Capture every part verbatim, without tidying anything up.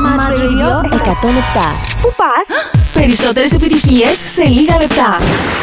Mad Radio εκατόν επτά. Πού πας? Περισσότερες επιτυχίες σε λίγα λεπτά.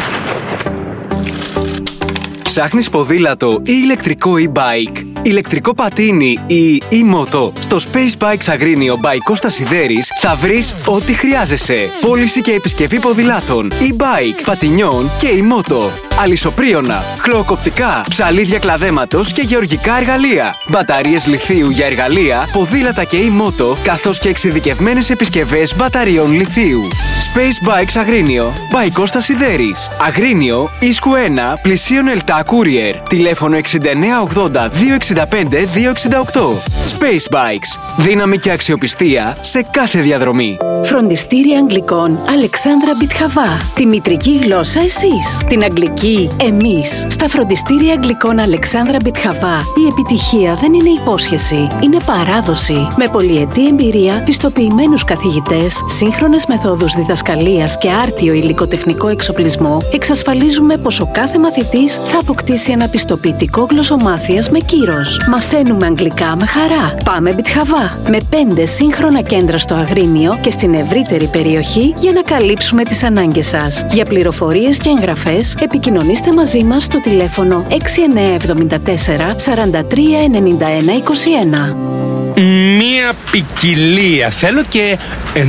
Ψάχνεις ποδήλατο ή ηλεκτρικό e-bike, ηλεκτρικό πατίνι ή e-moto? Στο Space Bikes Αγρίνιο by Κώστας Σιδέρης θα βρεις ό,τι χρειάζεσαι. Πώληση και επισκευή ποδηλάτων, e-bike, πατινιών και e-moto. Αλυσοπρίωνα, χλωοκοπτικά, ψαλίδια κλαδέματος και γεωργικά εργαλεία. Μπαταρίες λιθίου για εργαλεία, ποδήλατα και e-moto, καθώς και εξειδικευμένες επισκευές μπαταριών λιθίου. Space Bikes Αγρίνιο by Κώστας Σιδέρης. Αγρίνιο, Ίσκου ένα, πλησίον Ελτά Courier. Τηλέφωνο εξήντα εννέα ογδόντα διακόσια εξήντα πέντε διακόσια εξήντα οκτώ. Space Bikes. Δύναμη και αξιοπιστία σε κάθε διαδρομή. Φροντιστήρια Αγγλικών Αλεξάνδρα Μπιτχαβά. Τη μητρική γλώσσα εσείς. Την αγγλική εμείς. Στα φροντιστήρια Αγγλικών Αλεξάνδρα Μπιτχαβά η επιτυχία δεν είναι υπόσχεση. Είναι παράδοση. Με πολυετή εμπειρία, πιστοποιημένους καθηγητές, σύγχρονες μεθόδους διδασκαλίας και άρτιο υλικοτεχνικό εξοπλισμό, εξασφαλίζουμε πως ο κάθε μαθητής θα αποκτήσει ένα πιστοποιητικό γλωσσομάθειας με κύρος. Μαθαίνουμε αγγλικά με χαρά. Πάμε Μπιτχαβά. Με πέντε σύγχρονα κέντρα στο Αγρίνιο και στην ευρύτερη περιοχή για να καλύψουμε τις ανάγκες σας. Για πληροφορίες και εγγραφές επικοινωνήστε μαζί μας στο τηλέφωνο έξι εννέα εβδομήντα τέσσερα σαράντα τρία ενενήντα ένα είκοσι ένα. Μία ποικιλία θέλω και